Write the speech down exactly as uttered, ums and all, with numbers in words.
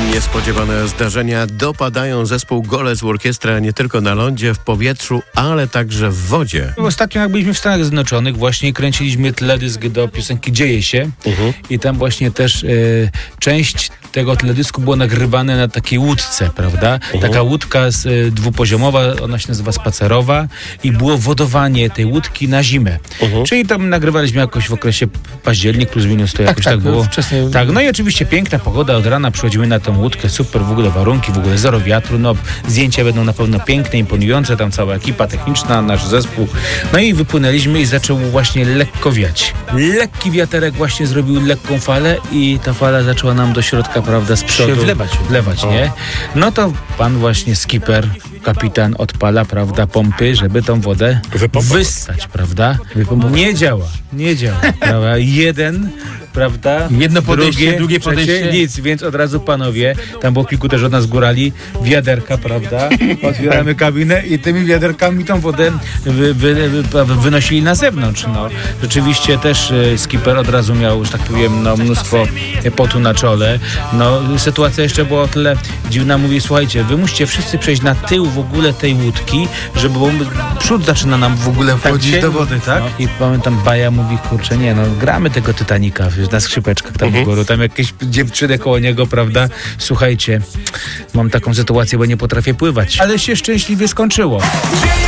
Niespodziewane zdarzenia dopadają zespół Golec Orkiestra nie tylko na lądzie, w powietrzu, ale także w wodzie. Ostatnio jak byliśmy w Stanach Zjednoczonych, właśnie kręciliśmy teledysk do piosenki Dzieje się uh-huh. i tam właśnie też e, część tego teledysku było nagrywane na takiej łódce, prawda? Uh-huh. Taka łódka z, e, dwupoziomowa, ona się nazywa spacerowa i było wodowanie tej łódki na zimę. Uh-huh. Czyli tam nagrywaliśmy jakoś w okresie październik plus minus, to tak, jakoś tak, tak było. Wcześniej... Tak, no i oczywiście piękna pogoda, od rana przychodzimy na tą łódkę, super w ogóle warunki, w ogóle zero wiatru, no zdjęcia będą na pewno piękne, imponujące, tam cała ekipa techniczna, nasz zespół. No i wypłynęliśmy i zaczął właśnie lekko wiać. Lekki wiaterek właśnie zrobił lekką falę i ta fala zaczęła nam do środka, prawda, z przodu się wlewać, wlewać, nie? No to pan właśnie skipper, kapitan odpala, prawda, pompy, żeby tą wodę Wypompować. wystać, prawda? Nie działa, nie działa, prawda? Jeden, prawda? Jedno podejście, drugie, drugie trzecie, podejście. nic, więc od razu panowie, tam było kilku też od nas górali, wiaderka, prawda? Otwieramy kabinę i tymi wiaderkami tą wodę wy, wy, wy, wynosili na zewnątrz, no. Rzeczywiście też e, skipper od razu miał, że tak powiem, no, mnóstwo potu na czole. No, sytuacja jeszcze była o tyle dziwna, mówi, słuchajcie, wy musicie wszyscy przejść na tył w ogóle tej łódki, żeby bo przód zaczyna nam w ogóle wchodzić się... do wody, tak? No. I pamiętam, Baja mówi, kurczę, nie, no gramy tego Titanica na skrzypeczkach tam uh-huh. w górę, tam jakieś dziewczyny koło niego, prawda? Słuchajcie, mam taką sytuację, bo nie potrafię pływać. Ale się szczęśliwie skończyło.